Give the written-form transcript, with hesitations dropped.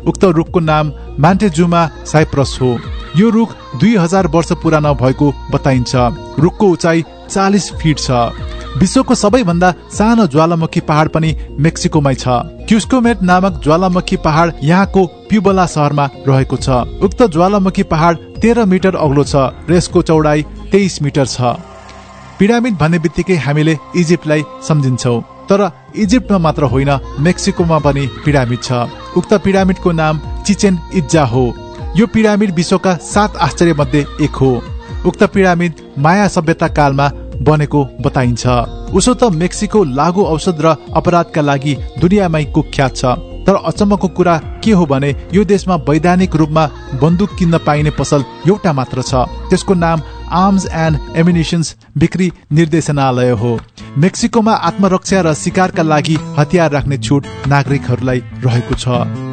उक्त रुखको नाम मान्टेजुमा साइप्रस हो। यो रुख 2000 वर्ष पुरानो भएको बताइन्छ। रुखको उचाइ 40 फिट छ। विश्वको सबैभन्दा सानो ज्वालामुखी पहाड पनि मेक्सिकोमै छ। क्युस्कोमेट नामक ज्वालामुखी पहाड यहाँको प्युबला शहरमा रहेको छ। उक्त ज्वालामुखी पहाड 13 मिटर अग्लो छ र यसको चौडाइ 23 मिटर छ। पिरामिड भन्ने बित्तिकै हामीले इजिप्टलाई सम्झिन्छौँ, तर इजिप्टमा मात्र होइन, मेक्सिकोमा पनि पिरामिड छ। उक्त पिरामिडको नाम चिचेन इट्जा हो। यो पिरामिड विश्वका 7 आश्चर्य मध्ये एक हो। उक्त पिरामिड माया सभ्यता कालमा बनेको बताइन्छ। उसो त मेक्सिको लागु औषध र अपराधका लागि दुनियाँमै कुख्यात छ। तर अचम्मको कुरा के हो भने यो देशमा वैधानिक रूपमा बन्दुक किन्न पाइने पसल एउटा मात्र छ। त्यसको नाम आर्म्स एन्ड एम्युनिशन्स बिक्री निर्देशनालय हो। मेक्सिकोमा आत्मरक्षा र शिकारका लागि हतियार राख्ने छुट नागरिकहरूलाई रहेको छ।